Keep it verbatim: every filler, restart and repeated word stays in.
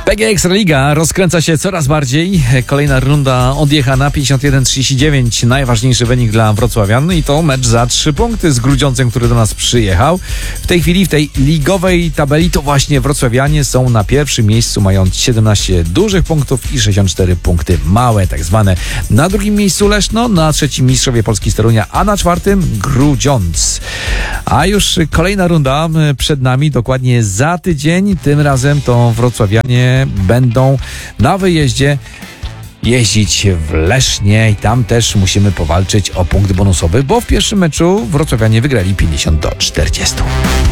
P G Ekstraliga rozkręca się coraz bardziej. Kolejna runda odjechana, pięćdziesiąt jeden trzydzieści dziewięć. Najważniejszy wynik dla wrocławian i to mecz za trzy punkty z Grudziądzem, który do nas przyjechał. W tej chwili w tej ligowej tabeli to właśnie wrocławianie są na pierwszym miejscu, mając siedemnaście dużych punktów i sześćdziesiąt cztery punkty małe, tak zwane. Na drugim miejscu Leszno, na trzecim Mistrzowie Polski z Torunia, a na czwartym Grudziądz. A już kolejna runda przed nami, dokładnie za tydzień. Tym razem to wrocławianie będą na wyjeździe jeździć w Lesznie i tam też musimy powalczyć o punkt bonusowy, bo w pierwszym meczu wrocławianie wygrali pięćdziesiąt do czterdziestu.